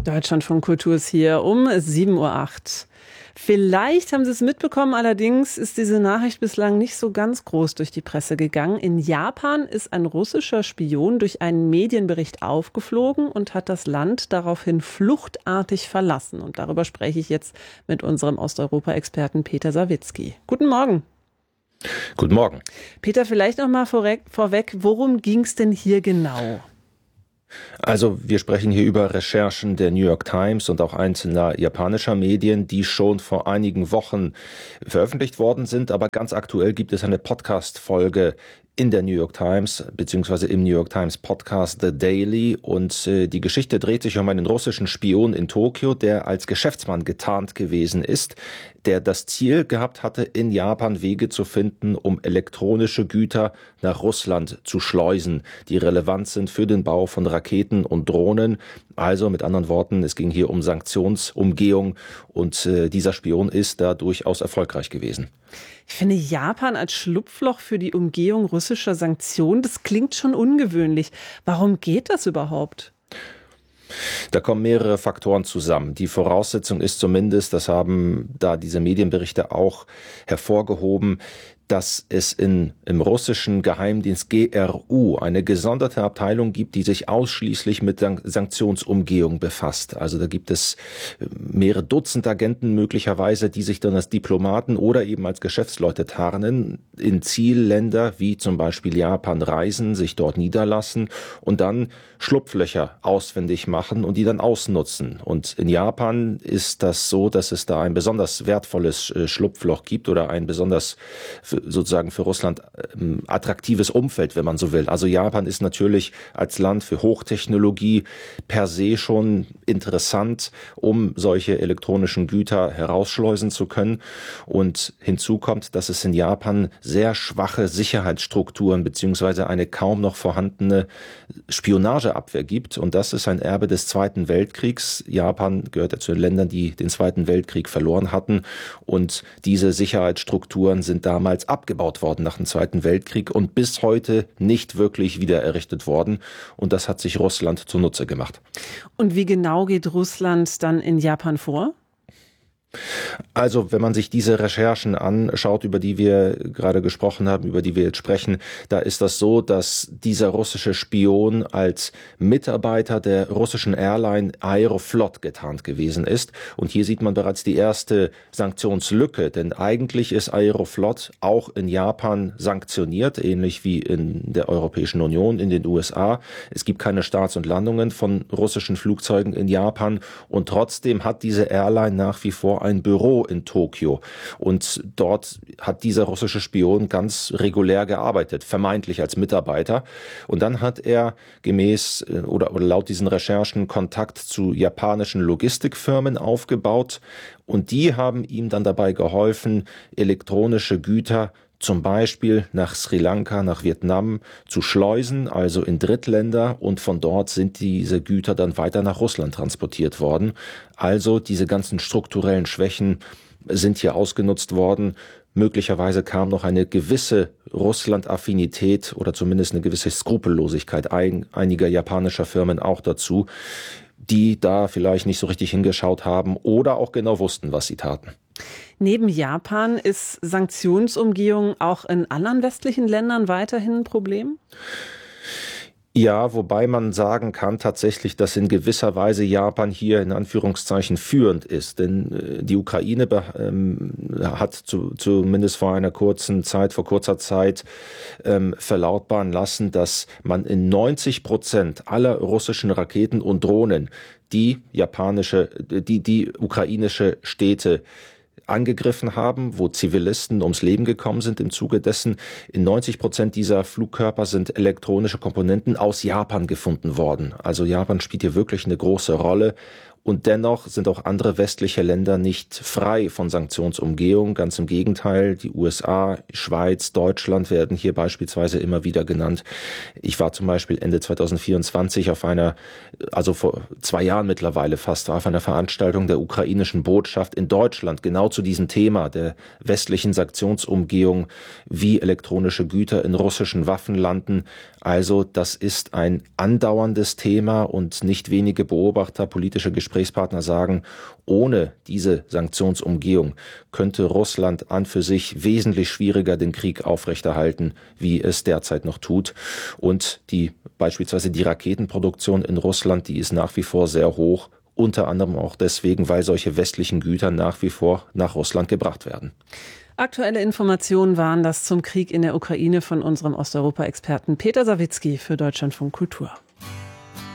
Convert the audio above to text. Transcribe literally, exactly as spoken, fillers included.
Deutschlandfunk Kultur ist hier um sieben Uhr acht. Vielleicht haben Sie es mitbekommen, allerdings ist diese Nachricht bislang nicht so ganz groß durch die Presse gegangen. In Japan ist ein russischer Spion durch einen Medienbericht aufgeflogen und hat das Land daraufhin fluchtartig verlassen. Und darüber spreche ich jetzt mit unserem Osteuropa-Experten Peter Sawicki. Guten Morgen. Guten Morgen. Peter, vielleicht noch mal vorweg, vorweg worum ging es denn hier genau? Also wir sprechen hier über Recherchen der New York Times und auch einzelner japanischer Medien, die schon vor einigen Wochen veröffentlicht worden sind. Aber ganz aktuell gibt es eine Podcast-Folge in der New York Times, beziehungsweise im New York Times Podcast The Daily. Und äh, die Geschichte dreht sich um einen russischen Spion in Tokio, der als Geschäftsmann getarnt gewesen ist, der das Ziel gehabt hatte, in Japan Wege zu finden, um elektronische Güter nach Russland zu schleusen, die relevant sind für den Bau von Raketen und Drohnen. Also mit anderen Worten, es ging hier um Sanktionsumgehung und äh, dieser Spion ist da durchaus erfolgreich gewesen. Ich finde Japan als Schlupfloch für die Umgehung russischer Sanktionen, das klingt schon ungewöhnlich. Warum geht das überhaupt? Da kommen mehrere Faktoren zusammen. Die Voraussetzung ist zumindest, das haben da diese Medienberichte auch hervorgehoben, dass es in, im russischen Geheimdienst G R U eine gesonderte Abteilung gibt, die sich ausschließlich mit Sanktionsumgehung befasst. Also da gibt es mehrere Dutzend Agenten möglicherweise, die sich dann als Diplomaten oder eben als Geschäftsleute tarnen, in Zielländer wie zum Beispiel Japan reisen, sich dort niederlassen und dann Schlupflöcher ausfindig machen und die dann ausnutzen. Und in Japan ist das so, dass es da ein besonders wertvolles Schlupfloch gibt oder ein besonders sozusagen für Russland ähm, attraktives Umfeld, wenn man so will. Also Japan ist natürlich als Land für Hochtechnologie per se schon interessant, um solche elektronischen Güter herausschleusen zu können. Und hinzu kommt, dass es in Japan sehr schwache Sicherheitsstrukturen beziehungsweise eine kaum noch vorhandene Spionageabwehr gibt. Und das ist ein Erbe des Zweiten Weltkriegs. Japan gehört ja zu den Ländern, die den Zweiten Weltkrieg verloren hatten. Und diese Sicherheitsstrukturen sind damals abgebaut worden nach dem Zweiten Weltkrieg und bis heute nicht wirklich wieder errichtet worden. Und das hat sich Russland zunutze gemacht. Und wie genau geht Russland dann in Japan vor? Also, wenn man sich diese Recherchen anschaut, über die wir gerade gesprochen haben, über die wir jetzt sprechen, da ist das so, dass dieser russische Spion als Mitarbeiter der russischen Airline Aeroflot getarnt gewesen ist. Und hier sieht man bereits die erste Sanktionslücke, denn eigentlich ist Aeroflot auch in Japan sanktioniert, ähnlich wie in der Europäischen Union, in den U S A. Es gibt keine Starts und Landungen von russischen Flugzeugen in Japan und trotzdem hat diese Airline nach wie vor ein Büro in Tokio und dort hat dieser russische Spion ganz regulär gearbeitet, vermeintlich als Mitarbeiter. Und dann hat er gemäß oder, oder laut diesen Recherchen Kontakt zu japanischen Logistikfirmen aufgebaut und die haben ihm dann dabei geholfen, elektronische Güter zum Beispiel nach Sri Lanka, nach Vietnam zu schleusen, also in Drittländer, und von dort sind diese Güter dann weiter nach Russland transportiert worden. Also diese ganzen strukturellen Schwächen sind hier ausgenutzt worden. Möglicherweise kam noch eine gewisse Russland-Affinität oder zumindest eine gewisse Skrupellosigkeit einiger japanischer Firmen auch dazu, die da vielleicht nicht so richtig hingeschaut haben oder auch genau wussten, was sie taten. Neben Japan ist Sanktionsumgehung auch in anderen westlichen Ländern weiterhin ein Problem? Ja, wobei man sagen kann tatsächlich, dass in gewisser Weise Japan hier in Anführungszeichen führend ist. Denn die Ukraine ähm, hat zu, zumindest vor einer kurzen Zeit, vor kurzer Zeit ähm, verlautbaren lassen, dass man in neunzig Prozent aller russischen Raketen und Drohnen die japanische, die, die ukrainische Städte angegriffen haben, wo Zivilisten ums Leben gekommen sind im Zuge dessen. In neunzig Prozent dieser Flugkörper sind elektronische Komponenten aus Japan gefunden worden. Also Japan spielt hier wirklich eine große Rolle. Und dennoch sind auch andere westliche Länder nicht frei von Sanktionsumgehung. Ganz im Gegenteil, die U S A, Schweiz, Deutschland werden hier beispielsweise immer wieder genannt. Ich war zum Beispiel Ende zwanzig vierundzwanzig auf einer, also vor zwei Jahren mittlerweile fast, auf einer Veranstaltung der ukrainischen Botschaft in Deutschland, genau zu diesem Thema der westlichen Sanktionsumgehung, wie elektronische Güter in russischen Waffen landen. Also das ist ein andauerndes Thema und nicht wenige Beobachter, politische Gespräche Gesprächspartner sagen, ohne diese Sanktionsumgehung könnte Russland an für sich wesentlich schwieriger den Krieg aufrechterhalten, wie es derzeit noch tut. Und die beispielsweise die Raketenproduktion in Russland, die ist nach wie vor sehr hoch. Unter anderem auch deswegen, weil solche westlichen Güter nach wie vor nach Russland gebracht werden. Aktuelle Informationen waren das zum Krieg in der Ukraine von unserem Osteuropa-Experten Peter Sawicki für Deutschlandfunk Kultur.